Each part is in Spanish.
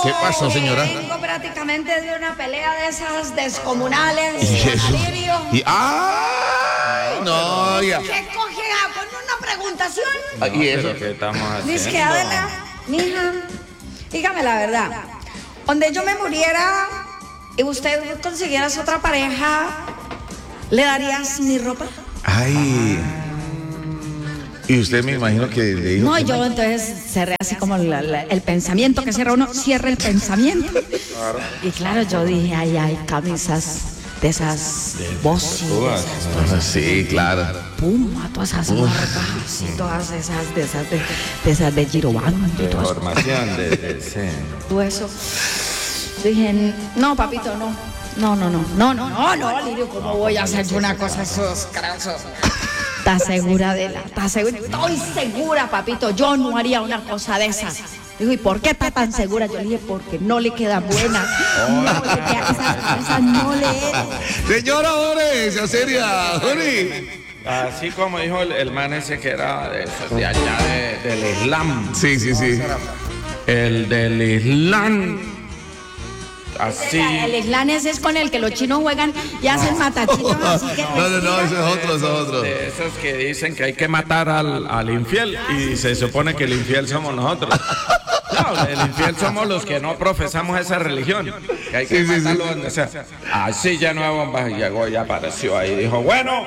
¿Qué pasó, señora? Vengo prácticamente de una pelea de esas descomunales. ¿Y eso? Alivio. ¡Ay! No, ya. ¿Qué coge con una preguntación? ¿Y eso? ¿Pero qué estamos haciendo? Dice que Adela, mija, dígame la verdad. Donde yo me muriera y usted consiguieras otra pareja, ¿le darías mi ropa? Ay. Y usted me imagino que le dijo. No, que yo entonces cerré así como el pensamiento que cierra uno, cierra el pensamiento. Y claro, yo dije, ay, camisas de esas Bossi, Sí, claro. Puma, todas esas marcas y todas esas de Girobando y todo eso. Información de Todo eso. Dije, no, papito, no. No, Lirio, ¿cómo voy a hacer yo una cosa esos crazos? ¿Estás segura de la? ¿Estás segura? Estoy segura, papito, yo no haría una cosa de esas. Digo, ¿y por qué está tan segura? Yo le dije, porque no le queda buena. No le queda, esas no le eran. Señora Jorge, sea seria, Jorge. Así como dijo el man ese que era de allá del Islam. Sí. El del Islam. Así. El Islam es con el que los chinos juegan y hacen matachitos. Así que No, ese es otro. De esos que dicen que hay que matar al infiel y se supone que el infiel somos nosotros. No, el infiel somos los que no profesamos esa religión. Que hay que matarlo donde sea. Así ya Nueva Bomba llegó y apareció ahí. Dijo, bueno,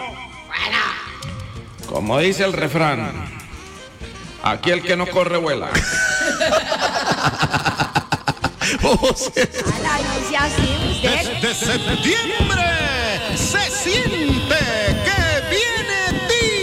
como dice el refrán, aquí el que no corre vuela. la noche así, usted. Desde septiembre se siente